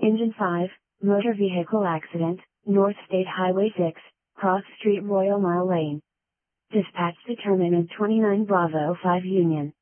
Engine 5, motor vehicle accident, North State Highway 6, Cross Street Royal Mile Lane. Dispatch determinant 29 Bravo 5 Union.